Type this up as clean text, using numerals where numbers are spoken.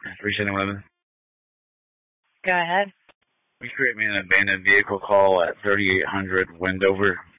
3711. Go ahead. Will you create me an abandoned vehicle call at 3800 Wendover,